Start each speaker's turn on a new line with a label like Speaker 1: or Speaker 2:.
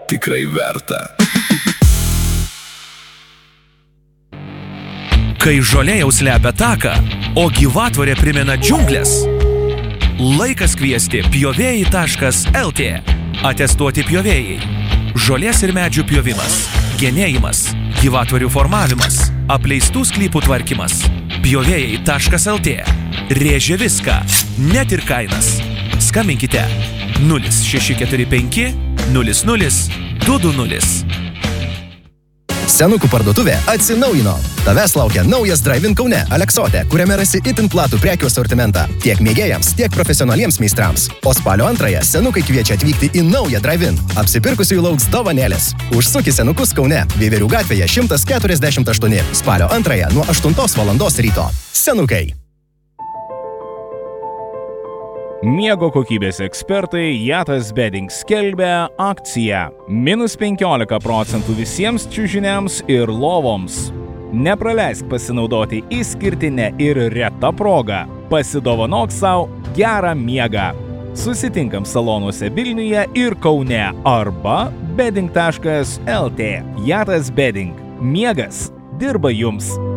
Speaker 1: tikrai verta.
Speaker 2: Kai žolė jau slepia taką, o gyvatvorė primena džiunglės, laikas kviesti pjovėjai.lt. Atestuoti pjovėjai. Žolės ir medžių pjovimas, genėjimas, gyvatvorių formavimas, apleistų sklypų tvarkymas. Pjovėjai.lt. Rėžia viską, net ir kainas. Skambinkite 0645 00 220.
Speaker 3: Senukų parduotuvė atsinaujino. Tavęs laukia naujas Drive-in Kaune, Aleksote, kuriame rasi itin platų prekių asortimentą tiek mėgėjams, tiek profesionaliems meistrams. O spalio 2 senukai kviečia atvykti į naują Drive-in. Apsipirkusiųjų lauks dovanėlės. Užsuk į Senukus Kaune, Veiverių gatvėje 148. Spalio 2 nuo 8 val. Ryto. Senukai.
Speaker 4: Miego kokybės ekspertai Jatas Bedding skelbia akciją -15% visiems čiužiniams ir lovoms. Nepraleisk pasinaudoti išskirtinę ir retą progą. Pasidovanok savo gerą miegą. Susitinkam salonuose Vilniuje ir Kaune arba bedding.lt. Jatas Bedding. Miegas dirba jums.